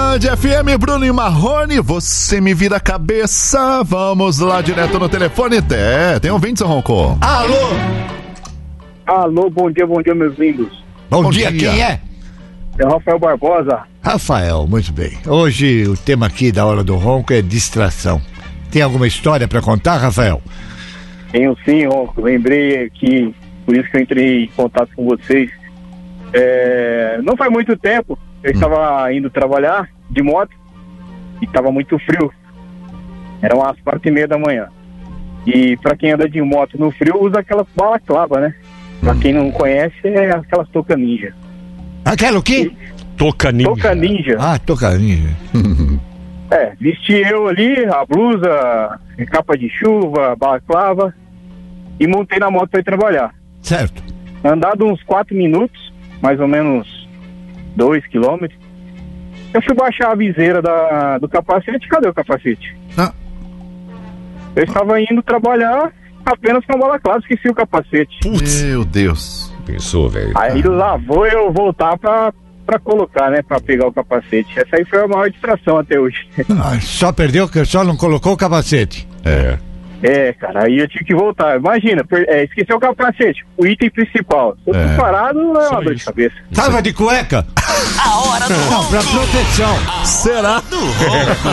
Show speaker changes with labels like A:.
A: Band FM, Bruno e Marrone, você me vira a cabeça. Vamos lá direto no telefone. Tem ouvinte, seu Ronco?
B: Alô, bom dia, meus lindos.
C: Bom dia, quem é?
B: É o Rafael Barbosa.
C: Rafael, muito bem. Hoje o tema aqui da Hora do Ronco é distração. Tem alguma história pra contar, Rafael?
B: Tenho sim, Ronco. Lembrei aqui, por isso que eu entrei em contato com vocês. Não faz muito tempo, eu estava indo trabalhar de moto e estava muito frio. Eram as 4:30 da manhã. E pra quem anda de moto no frio, usa aquelas balaclava, né? Pra quem não conhece, é aquelas touca ninja.
C: Aquela o quê?
D: Touca ninja.
B: Touca ninja.
C: Ah, touca ninja.
B: Vesti eu ali, a blusa, capa de chuva, balaclava e montei na moto para ir trabalhar.
C: Certo.
B: Andado uns 4 minutos, mais ou menos 2 quilômetros, eu fui baixar a viseira do capacete. Cadê o capacete? Eu estava indo trabalhar apenas com a balaclava, esqueci o capacete.
A: Putz. Meu Deus.
D: Pensou, velho.
B: Aí lá vou eu voltar pra colocar, né, pra pegar o capacete. Essa aí foi a maior distração até hoje.
C: Só perdeu que só não colocou o capacete.
B: Cara, aí eu tive que voltar. Imagina, esqueceu o capacete, o item principal. Se eu tô parado, não é uma dor de cabeça.
C: Tava de cueca?
E: A Hora do Ronco.
C: Não, pra proteção.
A: Será?